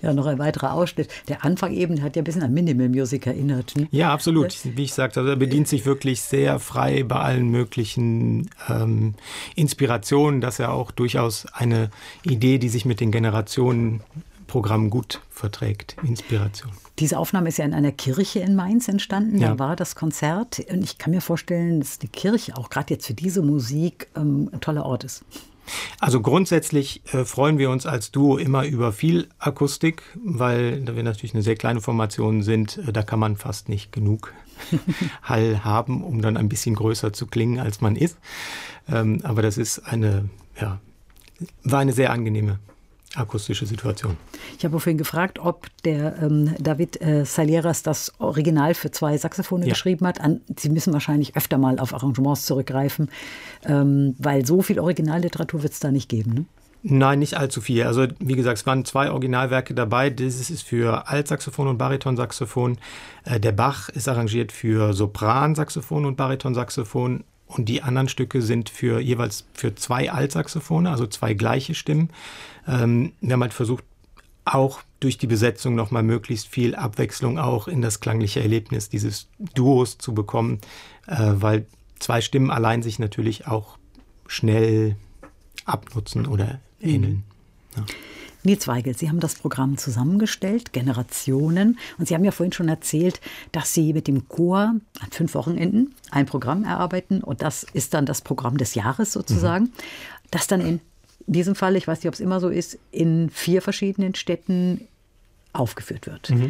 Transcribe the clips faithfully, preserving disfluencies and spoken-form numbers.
Ja, noch ein weiterer Ausschnitt. Der Anfang eben hat ja ein bisschen an Minimal Music erinnert. Ne? Ja, absolut. Wie ich sagte, also er bedient sich wirklich sehr frei bei allen möglichen ähm, Inspirationen, dass er auch durchaus eine Idee, die sich mit den Generationenprogrammen gut verträgt, Inspiration. Diese Aufnahme ist ja in einer Kirche in Mainz entstanden. Da ja. war das Konzert. Und ich kann mir vorstellen, dass die Kirche auch gerade jetzt für diese Musik ähm, ein toller Ort ist. Also grundsätzlich äh, freuen wir uns als Duo immer über viel Akustik, weil wir natürlich eine sehr kleine Formation sind. Äh, da kann man fast nicht genug Hall haben, um dann ein bisschen größer zu klingen, als man ist. Ähm, aber das ist eine, ja, war eine sehr angenehme akustische Situation. Ich habe vorhin gefragt, ob der ähm, David äh, Salieras das Original für zwei Saxophone ja. geschrieben hat. An, Sie müssen wahrscheinlich öfter mal auf Arrangements zurückgreifen, ähm, weil so viel Originalliteratur wird es da nicht geben, ne? Nein, nicht allzu viel. Also wie gesagt, es waren zwei Originalwerke dabei. Dieses ist für Altsaxophon und Baritonsaxophon. Äh, der Bach ist arrangiert für Sopransaxophon und Baritonsaxophon. Und die anderen Stücke sind für jeweils für zwei Altsaxophone, also zwei gleiche Stimmen. Ähm, wir haben halt versucht, auch durch die Besetzung nochmal möglichst viel Abwechslung auch in das klangliche Erlebnis dieses Duos zu bekommen, äh, weil zwei Stimmen allein sich natürlich auch schnell abnutzen oder ähneln. Ja. Nils Weigel, Sie haben das Programm zusammengestellt, Generationen. Und Sie haben ja vorhin schon erzählt, dass Sie mit dem Chor an fünf Wochenenden ein Programm erarbeiten. Und das ist dann das Programm des Jahres sozusagen. Mhm. Das dann in diesem Fall, ich weiß nicht, ob es immer so ist, in vier verschiedenen Städten aufgeführt wird. Mhm.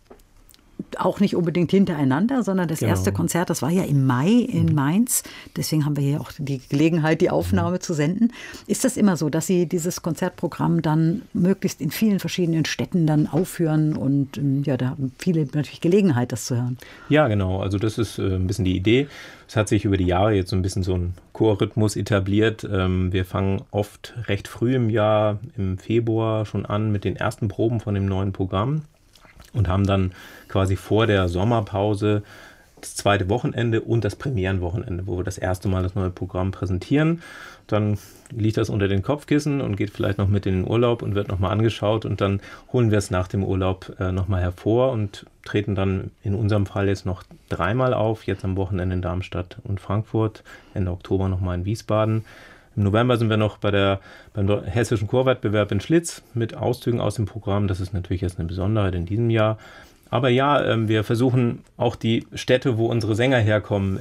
Auch nicht unbedingt hintereinander, sondern das genau. erste Konzert, das war ja im Mai in Mainz. Deswegen haben wir hier auch die Gelegenheit, die Aufnahme mhm. zu senden. Ist das immer so, dass Sie dieses Konzertprogramm dann möglichst in vielen verschiedenen Städten dann aufführen? Und ja, da haben viele natürlich Gelegenheit, das zu hören. Ja, genau. Also das ist äh, ein bisschen die Idee. Es hat sich über die Jahre jetzt so ein bisschen so ein Chorrhythmus etabliert. Ähm, wir fangen oft recht früh im Jahr, im Februar schon an mit den ersten Proben von dem neuen Programm. Und haben dann quasi vor der Sommerpause das zweite Wochenende und das Premierenwochenende, wo wir das erste Mal das neue Programm präsentieren. Dann liegt das unter den Kopfkissen und geht vielleicht noch mit in den Urlaub und wird nochmal angeschaut. Und dann holen wir es nach dem Urlaub äh, nochmal hervor und treten dann in unserem Fall jetzt noch dreimal auf. Jetzt am Wochenende in Darmstadt und Frankfurt, Ende Oktober nochmal in Wiesbaden. Im November sind wir noch bei der, beim Hessischen Chorwettbewerb in Schlitz mit Auszügen aus dem Programm. Das ist natürlich jetzt eine Besonderheit in diesem Jahr. Aber ja, wir versuchen auch die Städte, wo unsere Sänger herkommen,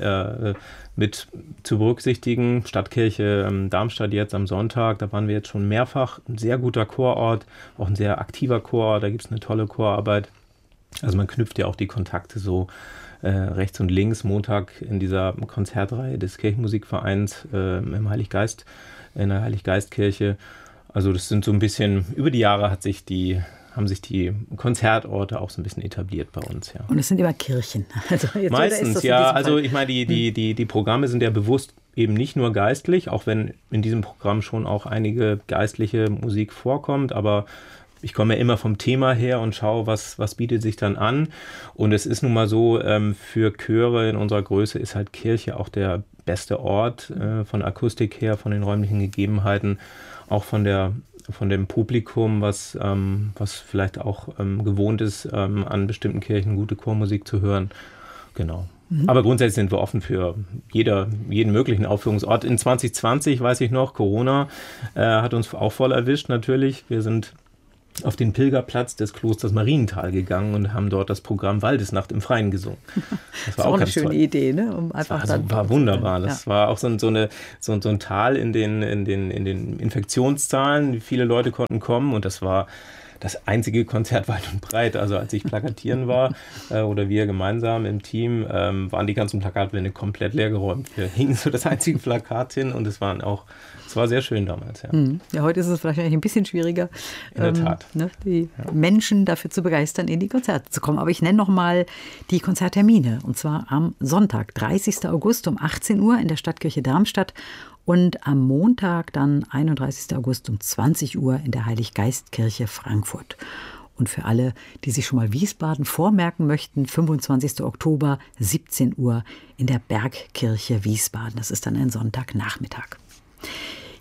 mit zu berücksichtigen. Stadtkirche Darmstadt jetzt am Sonntag, da waren wir jetzt schon mehrfach. Ein sehr guter Chorort, auch ein sehr aktiver Chorort, da gibt es eine tolle Chorarbeit. Also man knüpft ja auch die Kontakte so Äh, rechts und links, Montag in dieser Konzertreihe des Kirchenmusikvereins äh, im Heiliggeist, in der Heiliggeistkirche. Also das sind so ein bisschen, über die Jahre hat sich die, haben sich die Konzertorte auch so ein bisschen etabliert bei uns. Ja. Und es sind immer Kirchen. Also jetzt meistens, ja. Also ich meine, die, die, die, die Programme sind ja bewusst eben nicht nur geistlich, auch wenn in diesem Programm schon auch einige geistliche Musik vorkommt, aber ich komme ja immer vom Thema her und schaue, was, was bietet sich dann an. Und es ist nun mal so, ähm, für Chöre in unserer Größe ist halt Kirche auch der beste Ort äh, von Akustik her, von den räumlichen Gegebenheiten, auch von der von dem Publikum, was, ähm, was vielleicht auch ähm, gewohnt ist, ähm, an bestimmten Kirchen gute Chormusik zu hören. Genau. Mhm. Aber grundsätzlich sind wir offen für jeder, jeden möglichen Aufführungsort. In zwanzig zwanzig, weiß ich noch, Corona äh, hat uns auch voll erwischt natürlich. Wir sind auf den Pilgerplatz des Klosters Marienthal gegangen und haben dort das Programm Waldesnacht im Freien gesungen. Das war auch, auch eine schöne toll. Idee, ne? Um einfach das war, also, war wunderbar. Das ja. war auch so ein, so, eine, so, so ein Tal in den, in, den, in den Infektionszahlen. Viele Leute konnten kommen und das war das einzige Konzert weit und breit. Also als ich plakatieren war äh, oder wir gemeinsam im Team, ähm, waren die ganzen Plakatwände komplett leer geräumt. Wir hingen so das einzige Plakat hin und es waren auch, es war sehr schön damals. Ja, ja heute ist es wahrscheinlich ein bisschen schwieriger, in der ähm, Tat. Ne, die ja. Menschen dafür zu begeistern, in die Konzerte zu kommen. Aber ich nenne noch mal die Konzerttermine. Und zwar am Sonntag, dreißigsten August um achtzehn Uhr in der Stadtkirche Darmstadt. Und am Montag dann einunddreißigsten August um zwanzig Uhr in der Heiliggeistkirche Frankfurt. Und für alle, die sich schon mal Wiesbaden vormerken möchten, fünfundzwanzigsten Oktober, siebzehn Uhr in der Bergkirche Wiesbaden. Das ist dann ein Sonntagnachmittag.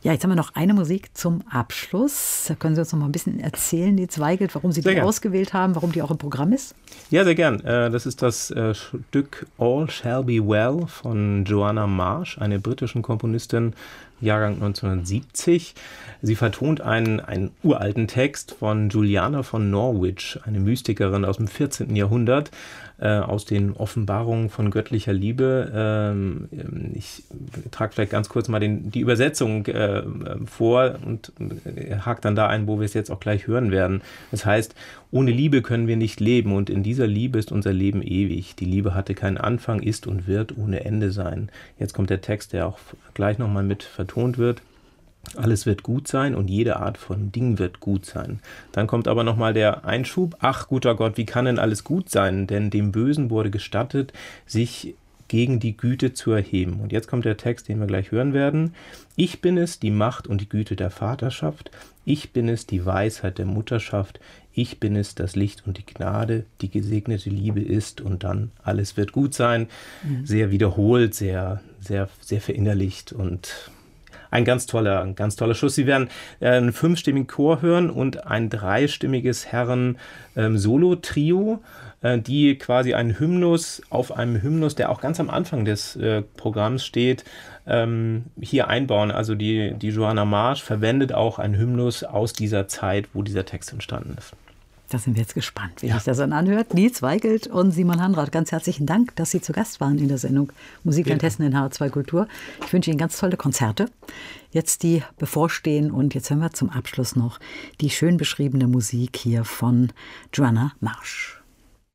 Ja, jetzt haben wir noch eine Musik zum Abschluss. Da können Sie uns noch mal ein bisschen erzählen, die Zweigelt, warum Sie Sehr die gern. ausgewählt haben, warum die auch im Programm ist? Ja, sehr gern. Das ist das Stück All Shall Be Well von Joanna Marsh, eine britische Komponistin, Jahrgang neunzehnhundertsiebzig. Sie vertont einen, einen uralten Text von Juliana von Norwich, eine Mystikerin aus dem vierzehnten Jahrhundert, äh, aus den Offenbarungen von göttlicher Liebe. Ähm, ich trage vielleicht ganz kurz mal den, die Übersetzung äh, vor und äh, hake dann da ein, wo wir es jetzt auch gleich hören werden. Das heißt, ohne Liebe können wir nicht leben und in dieser Liebe ist unser Leben ewig. Die Liebe hatte keinen Anfang, ist und wird ohne Ende sein. Jetzt kommt der Text, der auch gleich nochmal mit vertont wird. Alles wird gut sein und jede Art von Ding wird gut sein. Dann kommt aber nochmal der Einschub. Ach, guter Gott, wie kann denn alles gut sein? Denn dem Bösen wurde gestattet, sich gegen die Güte zu erheben. Und jetzt kommt der Text, den wir gleich hören werden. Ich bin es, die Macht und die Güte der Vaterschaft. Ich bin es, die Weisheit der Mutterschaft. Ich bin es, das Licht und die Gnade, die gesegnete Liebe ist und dann alles wird gut sein. Mhm. Sehr wiederholt, sehr, sehr, sehr verinnerlicht und ein ganz toller, ein ganz toller Schuss. Sie werden äh, einen fünfstimmigen Chor hören und ein dreistimmiges Herren-Solo-Trio, äh, die quasi einen Hymnus auf einem Hymnus, der auch ganz am Anfang des äh, Programms steht, ähm, hier einbauen. Also die, die Joanna Marsh verwendet auch einen Hymnus aus dieser Zeit, wo dieser Text entstanden ist. Da sind wir jetzt gespannt, wie ja. sich das dann anhört. Niels Zweigelt und Simon Hanrath, ganz herzlichen Dank, dass Sie zu Gast waren in der Sendung Musikland Hessen in H R zwei Kultur. Ich wünsche Ihnen ganz tolle Konzerte, jetzt die bevorstehen. Und jetzt hören wir zum Abschluss noch die schön beschriebene Musik hier von Joanna Marsh.